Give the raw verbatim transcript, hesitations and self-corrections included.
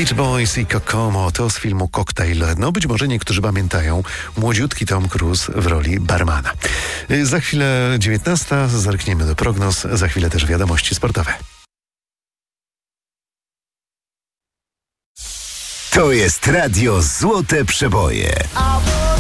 Beach Boys i Kokomo to z filmu Cocktail. No być może niektórzy pamiętają młodziutki Tom Cruise w roli barmana. Za chwilę dziewiętnasta, zerkniemy do prognoz, za chwilę też wiadomości sportowe. To jest Radio Złote Przeboje.